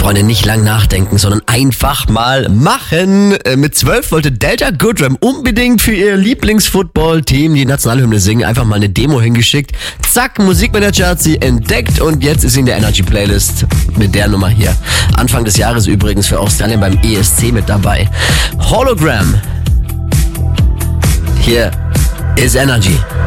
Freunde, nicht lang nachdenken, sondern einfach mal machen. Mit 12 wollte Delta Goodrem unbedingt für ihr Lieblingsfootball-Team die Nationalhymne singen. Einfach mal eine Demo hingeschickt. Zack, Musikmanager hat sie entdeckt und jetzt ist sie in der Energy Playlist mit der Nummer hier. Anfang des Jahres übrigens für Australien beim ESC mit dabei. Hologram. Hier ist Energy.